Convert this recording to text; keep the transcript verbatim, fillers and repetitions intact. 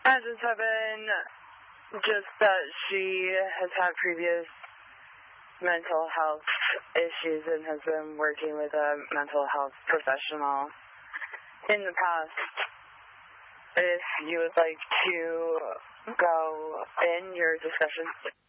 Has this been just that she has had previous mental health issues and has been working with a mental health professional in the past? If you would like to go in your discussion.